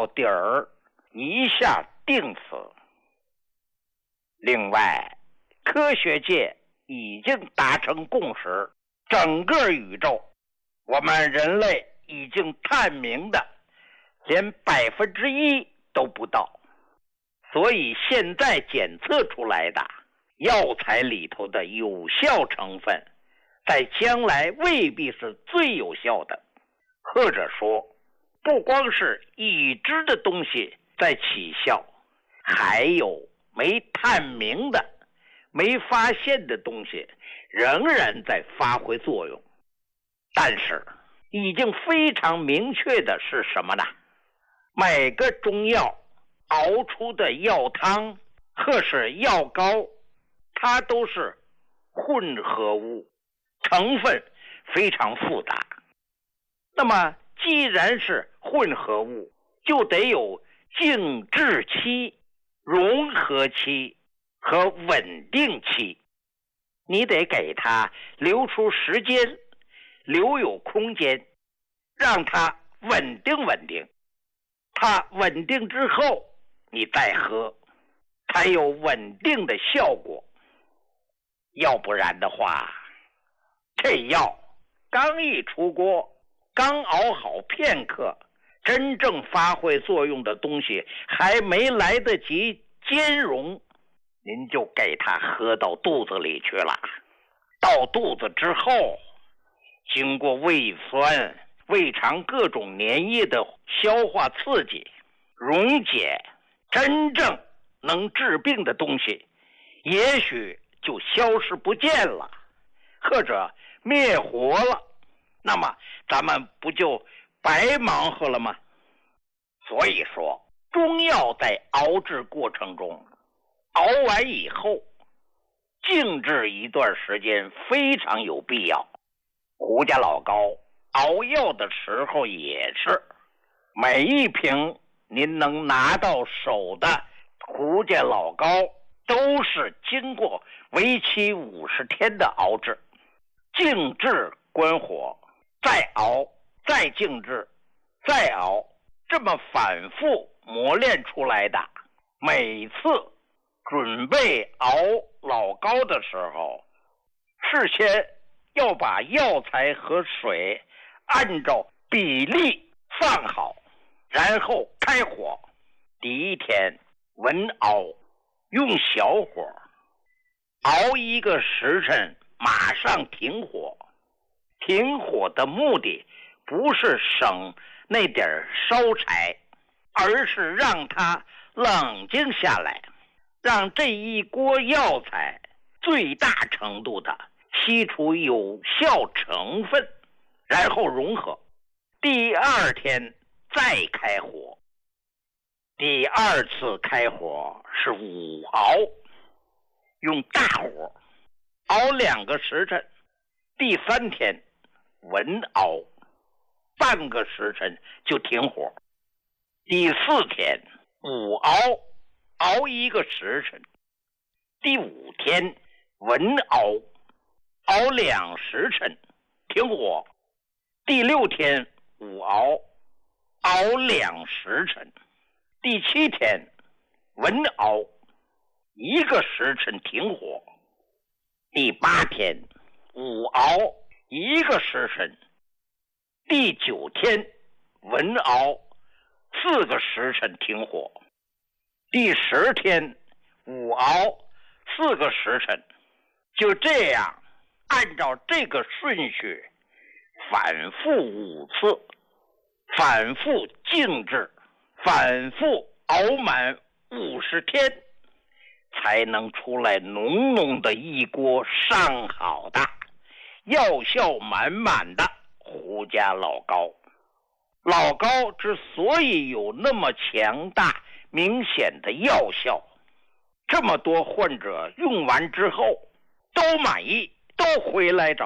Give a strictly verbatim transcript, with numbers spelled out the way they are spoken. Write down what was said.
到底儿，一下定死。另外，科学界已经达成共识，整个宇宙，我们人类已经探明的连百分之一都不到，所以现在检测出来的药材里头的有效成分，在将来未必是最有效的，或者说，不光是已知的东西在起效，还有没探明的、没发现的东西仍然在发挥作用。但是已经非常明确的是什么呢？每个中药熬出的药汤或是药膏，它都是混合物，成分非常复杂。那么既然是混合物，就得有静置期、融合期和稳定期，你得给它留出时间，留有空间，让它稳定稳定。它稳定之后你再喝，才有稳定的效果。要不然的话，这药刚一出锅，刚熬好片刻，真正发挥作用的东西还没来得及兼容，您就给它喝到肚子里去了。到肚子之后，经过胃酸、胃肠各种粘液的消化刺激，溶解真正能治病的东西，也许就消失不见了，或者灭活了，那么咱们不就白忙活了吗？所以说，中药在熬制过程中，熬完以后静置一段时间非常有必要。胡家老高熬药的时候也是，每一瓶您能拿到手的胡家老高都是经过为期五十天的熬制，静置关火，再熬，再静置，再熬，这么反复磨练出来的。每次准备熬老高的时候，事先要把药材和水按照比例放好，然后开火。第一天文熬，用小火熬一个时辰，马上停火。停火的目的不是省那点烧柴，而是让它冷静下来，让这一锅药材最大程度的吸出有效成分，然后融合。第二天再开火，第二次开火是午熬，用大火熬两个时辰。第三天文熬，半个时辰就停火。第四天午熬，熬一个时辰。第五天文熬，熬两时辰，停火。第六天午熬，熬两时辰。第七天文熬，一个时辰停火。第八天午熬，一个时辰。第九天文熬，四个时辰停火。第十天午熬，四个时辰。就这样按照这个顺序反复五次，反复静置，反复熬满五十天，才能出来浓浓的一锅上好的药效满满的胡家老高。老高之所以有那么强大明显的药效，这么多患者用完之后都满意，都回来找